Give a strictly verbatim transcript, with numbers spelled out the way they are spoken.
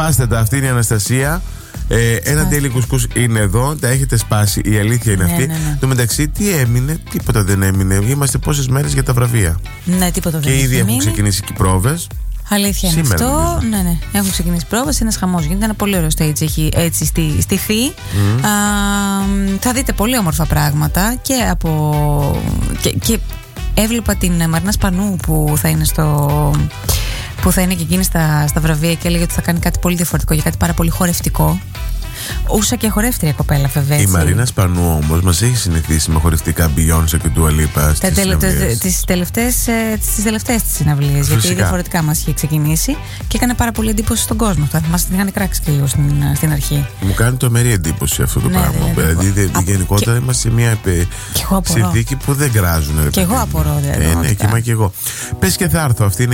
Σπάστε τα, αυτή είναι η Αναστασία. Ε, ένα τέλειο κουσκούς είναι εδώ, τα έχετε σπάσει, η αλήθεια είναι Ναι, αυτή. ναι, ναι. Το μεταξύ, τι έμεινε, τίποτα δεν έμεινε. Είμαστε πόσες μέρες για τα βραβεία. Ναι, τίποτα δεν Και ήδη έχουν μείνει. ξεκινήσει και οι πρόβες. Αλήθεια είναι Σήμερα, αυτό. νομίζω. Ναι, ναι. Έχουν ξεκινήσει πρόβες. Ένα χαμός γίνεται. Ένα πολύ ωραίο stage έχει έτσι στη, στη Φη. Mm. Α, θα δείτε πολύ όμορφα πράγματα και από. Και, και έβλεπα την Μαρίνα Σπανού που θα είναι στο. Που θα είναι και εκείνη στα, στα βραβεία και έλεγε ότι θα κάνει κάτι πολύ διαφορετικό και κάτι πάρα πολύ χορευτικό. Ούσα και χορεύτρια κοπέλα, βέβαια. Η έτσι. Μαρίνα Σπανού όμως μας έχει συνηθίσει με χορευτικά Beyoncé και Dua Lipa στις συναυλίες. Τις τελευταίες ε, τις τελευταίες της συναυλίες. Γιατί Φυσικά. διαφορετικά μας είχε ξεκινήσει και έκανε πάρα πολύ εντύπωση στον κόσμο. Θα θυμάστε την είχαν κράξει και λίγο στην, στην αρχή. Μου κάνει τρομερή εντύπωση αυτό το Ναι, πράγμα. δηλαδή, Δηλαδή, δε- από- γενικότερα και- είμαστε σε μια επε- Και εγώ απορώ. συνθήκη που δεν γκράζουν. Και εγώ απορώ, δηλαδή, Ε, ναι, πραγματικά. και μα και εγώ. Πες και θα έρθω. Αυτή είναι